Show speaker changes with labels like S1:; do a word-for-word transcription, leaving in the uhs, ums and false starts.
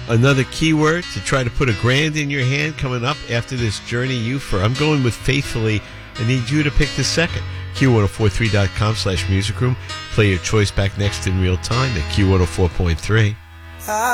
S1: another keyword to try to put a grand in your hand coming up after this journey you for. I'm going with faithfully. I need you to pick the second. Q ten forty-three dot com slash music room. Play your choice back next in real time at Q one oh four point three.